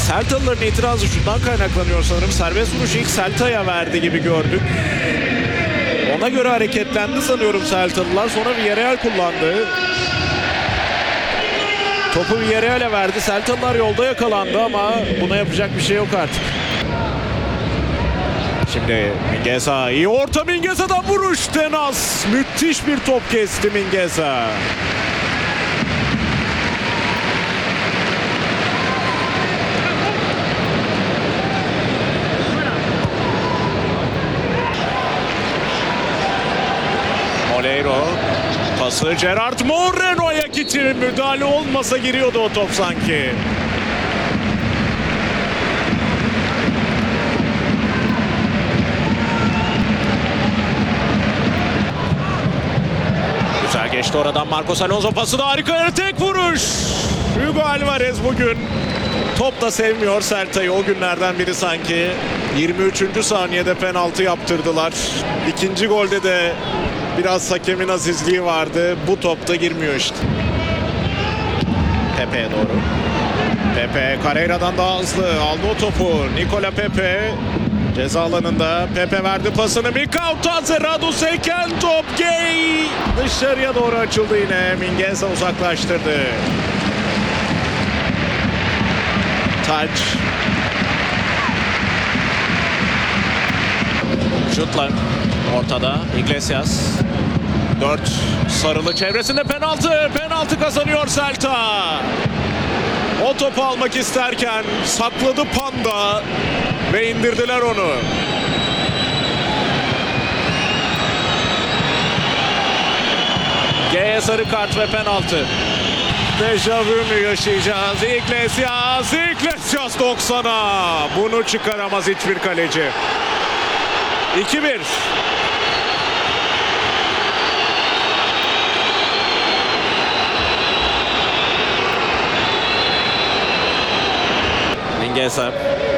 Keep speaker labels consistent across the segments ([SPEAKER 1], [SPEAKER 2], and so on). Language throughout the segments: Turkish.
[SPEAKER 1] Celtalıların itirazı şundan kaynaklanıyor sanırım. Serbest vuruşu ilk Celta'ya verdi gibi gördük. Ona göre hareketlendi sanıyorum Celtalılar. Sonra Villarreal kullandı. Topu Villarreal'e verdi. Celtalılar yolda yakalandı ama buna yapacak bir şey yok artık. Şimdi Mingueza, iyi orta, Mingueza'dan vuruş, Tenas. Müthiş bir top kesti Mingueza. Moleiro pası Gerard Moreno'ya gitti. Müdahale olmasa giriyordu o top sanki. Güzel geçti oradan Marcos Alonso, pası da harika, tek vuruş. Hugo Alvarez bugün top da sevmiyor Celta'yı, o günlerden biri sanki. 23. saniyede penaltı yaptırdılar. İkinci golde de biraz hakemin azizliği vardı. Bu topta girmiyor işte. Pepe'ye doğru. Pepe Carreira'dan daha hızlı aldı o topu. Nicola Pepe ceza alanında. Pepe verdi pasını. Mikau Tazerado seken top. Gay dışarıya doğru açıldı yine. Mingueza uzaklaştırdı. Taç. Şutlar ortada. Iglesias. 4 sarılı çevresinde penaltı. Penaltı kazanıyor Celta. O topu almak isterken sakladı Panda ve indirdiler onu. G'ye sarı kart ve penaltı. Dejavu mu yaşayacağız? Iglesias 90'a. Bunu çıkaramaz hiçbir kaleci. 2-1. Mingueza.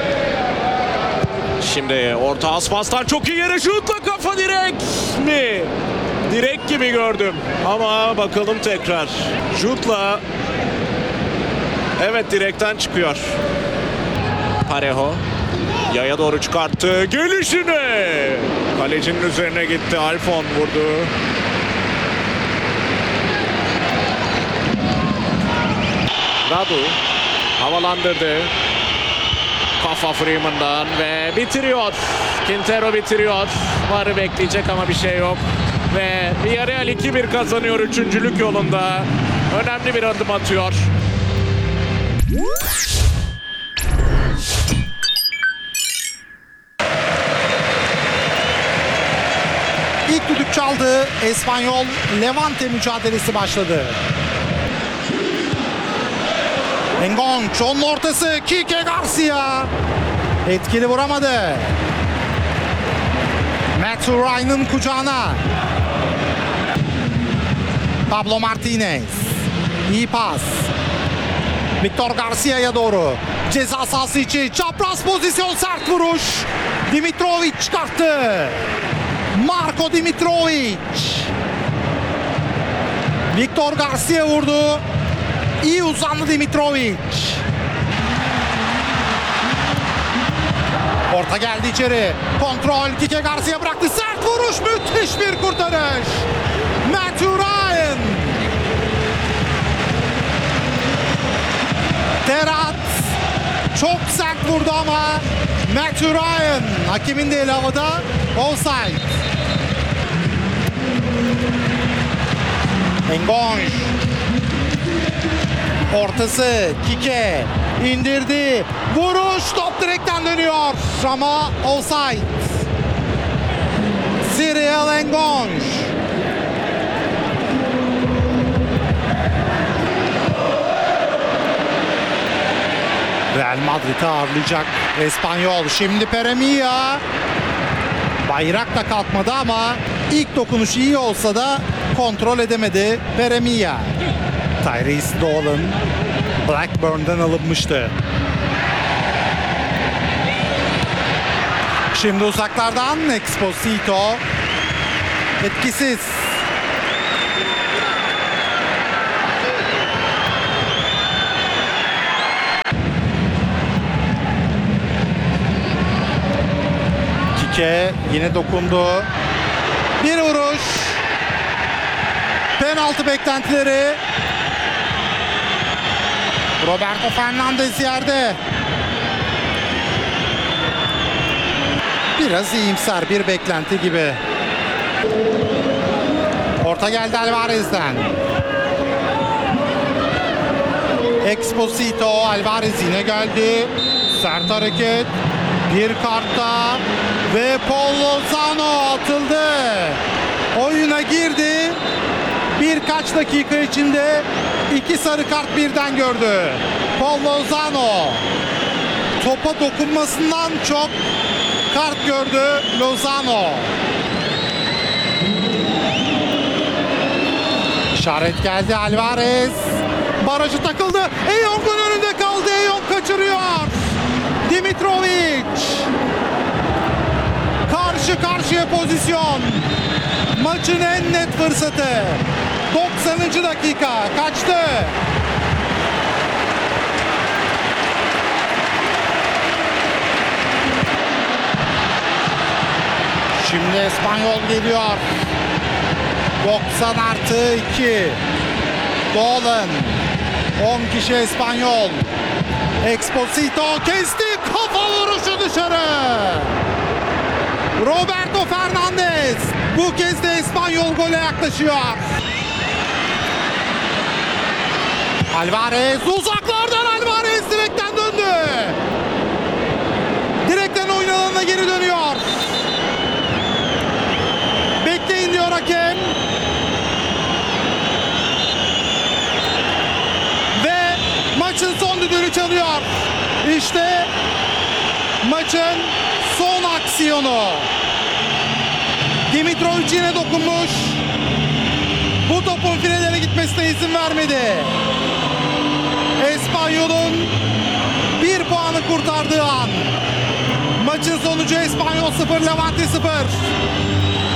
[SPEAKER 1] Şimdi orta Aspas'tan çok iyi yere şutla, kafa direk mi? Direkt gibi gördüm ama bakalım tekrar. Şutla, evet, direkten çıkıyor. Parejo yaya doğru çıkarttı, gelişine kalecinin üzerine gitti. Alfon vurdu. Radu havalandırdı. Kafa Freeman'dan ve bitiriyor. Quintero bitiriyor. Varı bekleyecek ama bir şey yok. Ve Villarreal 2-1 kazanıyor, üçüncülük yolunda. Önemli bir adım atıyor.
[SPEAKER 2] İlk düdük çaldı. Espanyol Levante mücadelesi başladı. Engonç, onun ortası, Kike Garcia etkili vuramadı. Matthew Ryan'ın kucağına. Pablo Martinez, iyi pas. Victor Garcia'ya doğru. Ceza sahası içi, çapraz pozisyon, sert vuruş. Dimitrovic çıkarttı. Marko Dimitrovic. Victor Garcia vurdu. İyi uzandı Dimitrovic. Orta geldi içeri. Kontrol, Kike Garcia bıraktı. Sert vuruş, müthiş bir kurtarış. Matthew Ryan. Terat çok sert vurdu ama Matthew Ryan, hakemin de eli havada, offside. Engonç. Ortası, Kike indirdi. Vuruş, top direkten dönüyor ama offside. Cyril Engonç. Real Madrid'i ağırlayacak Espanyol. Şimdi Peremilla. Bayrak da kalkmadı ama ilk dokunuş iyi olsa da kontrol edemedi Peremilla. Tyrese Dolan Blackburn'dan alınmıştı. Şimdi uzaklardan Exposito etkisiz. Pique yine dokundu. Bir vuruş. Penaltı beklentileri. Roberto Fernandes yerde. Biraz iyimser bir beklenti gibi. Orta geldi Alvarez'den. Exposito, Alvarez yine geldi. Sert hareket. Bir kartta ve Paul Lozano atıldı. Oyuna girdi. Birkaç dakika içinde 2 sarı kart birden gördü. Paul Lozano topa dokunmasından çok kart gördü Lozano. İşaret geldi, Alvarez. Barajı takıldı. Eyong'un önünde kaldı. Eyong kaçırıyor. Dimitrovic. Karşı karşıya pozisyon. Maçın en net fırsatı. 90. dakika. Kaçtı. Şimdi Espanyol geliyor. 90+2. Dolan. 10 kişi Espanyol. Exposito kesti. Kafa vuruşu dışarı. Roberto Fernandes. Bu kez de Espanyol gole yaklaşıyor. Alvarez uzaklardan, Alvarez direkten döndü. Direkten oyun alanına geri dönüyor. Bekleyin diyor hakem. Ve maçın son düdüğünü çalıyor. İşte maçın son aksiyonu. Dimitrovic yine dokunmuş. Bu topun filelere gitmesine izin vermedi. Espanyol'un bir puanı kurtardığı an. Maçın sonucu Espanyol 0, Levante 0.